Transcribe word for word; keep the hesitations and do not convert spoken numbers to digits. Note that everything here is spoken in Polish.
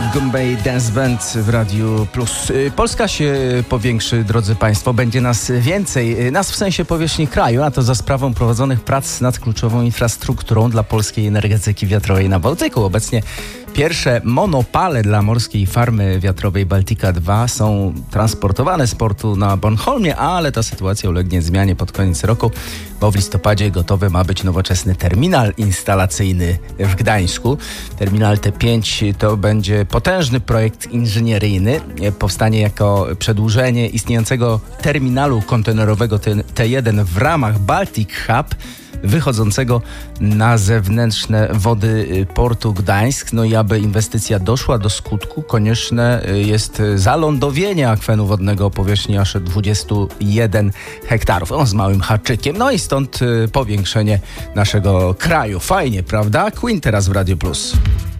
Gumbay Dance Band w Radiu Plus. Polska się powiększy, drodzy Państwo, będzie nas więcej, nas w sensie powierzchni kraju, a to za sprawą prowadzonych prac nad kluczową infrastrukturą dla polskiej energetyki wiatrowej na Bałtyku. Obecnie pierwsze monopale dla morskiej farmy wiatrowej Baltica dwa są transportowane z portu na Bornholmie, ale ta sytuacja ulegnie zmianie pod koniec roku, bo w listopadzie gotowy ma być nowoczesny terminal instalacyjny w Gdańsku. Terminal T pięć to będzie potężny projekt inżynieryjny. Powstanie jako przedłużenie istniejącego terminalu kontenerowego T jeden w ramach Baltic Hub, wychodzącego na zewnętrzne wody portu Gdańsk. No i aby inwestycja doszła do skutku, konieczne jest zalądowienie akwenu wodnego o powierzchni aż dwadzieścia jeden hektarów. O, z małym haczykiem. No i stąd powiększenie naszego kraju. Fajnie, prawda? Queen teraz w Radio Plus.